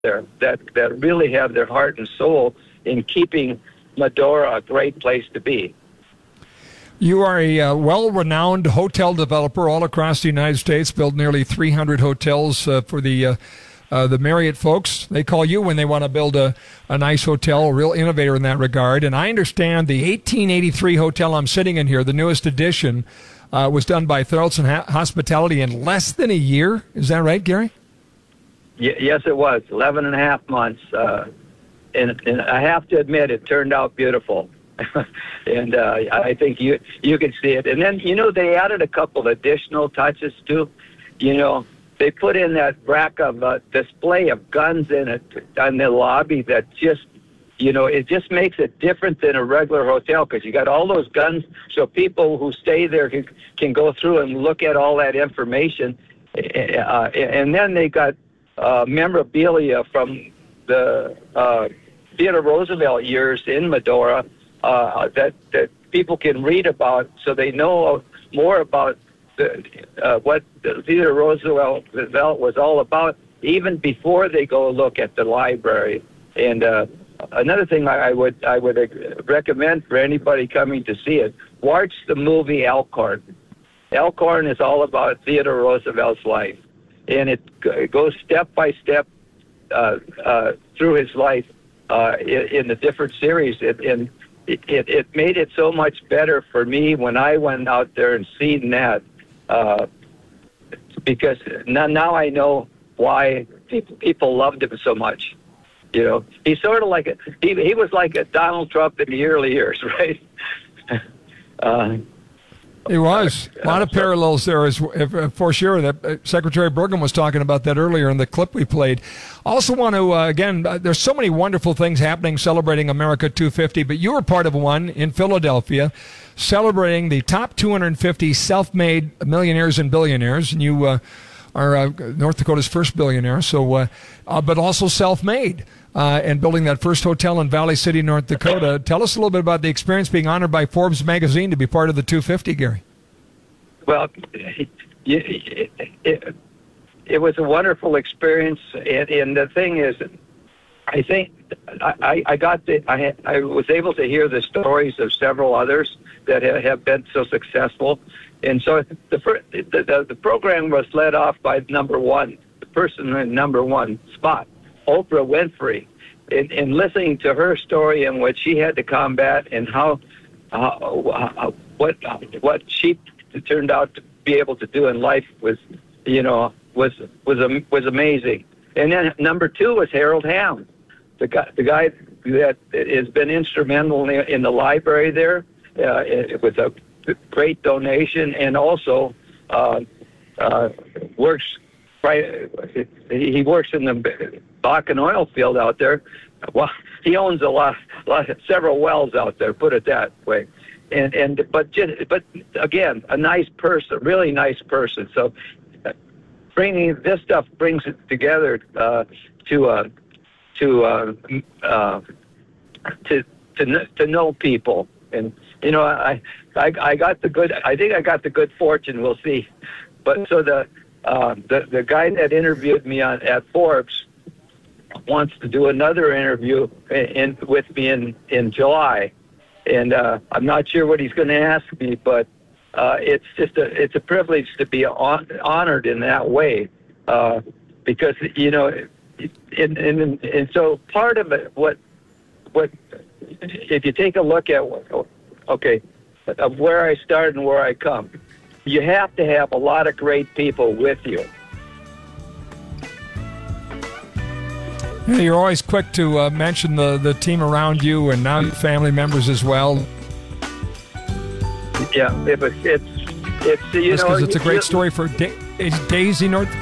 there that really have their heart and soul in keeping Medora a great place to be. You are a well-renowned hotel developer all across the United States, built nearly 300 hotels for the Marriott folks. They call you when they want to build a nice hotel, a real innovator in that regard. And I understand the 1883 hotel I'm sitting in here, the newest edition, was done by Thoraldson Hospitality in less than a year. Is that right, Gary? Yes, it was. 11 and a half months. And I have to admit, it turned out beautiful. And I think you can see it. And then, they added a couple additional touches, too. They put in that rack of display of guns in it on the lobby that just, it just makes it different than a regular hotel because you got all those guns so people who stay there can go through and look at all that information. And then they got memorabilia from the Theodore Roosevelt years in Medora that people can read about so they know more about what Theodore Roosevelt was all about, even before they go look at the library. And another thing I would recommend for anybody coming to see it, watch the movie Elkhorn. Elkhorn is all about Theodore Roosevelt's life, and it goes step by step through his life in the different series. And it made it so much better for me when I went out there and seen that. Because now I know why people loved him so much. He's sort of like he was like a Donald Trump in the early years, right? He was. A lot of parallels there, for sure. That Secretary Burgum was talking about that earlier in the clip we played. Also want to, again, there's so many wonderful things happening celebrating America 250, but you were part of one in Philadelphia celebrating the top 250 self-made millionaires and billionaires, and you are North Dakota's first billionaire, so but also self-made. And building that first hotel in Valley City, North Dakota. Tell us a little bit about the experience being honored by Forbes magazine to be part of the 250, Gary. Well, it was a wonderful experience, and the thing is, I think I was able to hear the stories of several others that have been so successful, and so the program was led off by number one, the person in number one spot, Oprah Winfrey, in listening to her story and what she had to combat and what she turned out to be able to do in life was amazing. And then number two was Harold Hamm, the guy that has been instrumental in the library there with a great donation, and also works. Right, he works in the Bakken oil field out there. Well, he owns several wells out there. Put it that way, but again, a nice person, really nice person. So, bringing this stuff brings it together to know people, and I got the good. I think I got the good fortune. We'll see, but so the guy that interviewed me at Forbes wants to do another interview with me in July, and I'm not sure what he's going to ask me, but it's a privilege to be honored in that way, because and so part of it, what if you take a look at of where I started and where I come. You have to have a lot of great people with you. Yeah, you're always quick to mention the team around you and now family members as well. Yeah, it's a great story for Daisy North.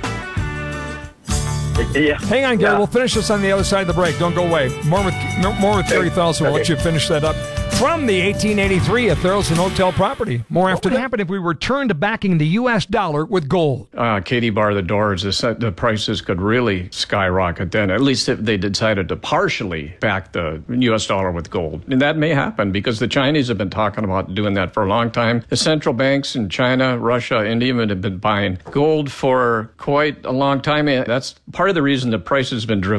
Yeah. Hang on, Gary. Yeah. We'll finish this on the other side of the break. Don't go away. More with Gary Thoraldson. We'll let you finish that up. From the 1883 at Thurlson Hotel property. More after that happen if we return to backing the U.S. dollar with gold. Katie bar the doors. The prices could really skyrocket then, at least if they decided to partially back the U.S. dollar with gold. And that may happen because the Chinese have been talking about doing that for a long time. The central banks in China, Russia, India have been buying gold for quite a long time. That's part of the reason the price has been driven